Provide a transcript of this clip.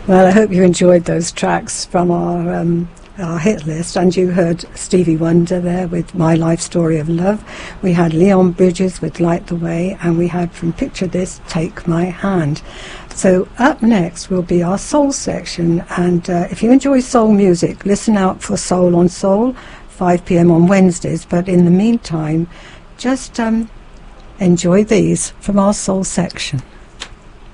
Well, I hope you enjoyed those tracks from our hit list, and you heard Stevie Wonder there with My Life Story of Love. We had Leon Bridges with Light the Way, and we had from Picture This, Take My Hand. So up next will be our soul section, and if you enjoy soul music, listen out for Soul on Soul, 5 p.m. on Wednesdays, but in the meantime, just enjoy these from our soul section.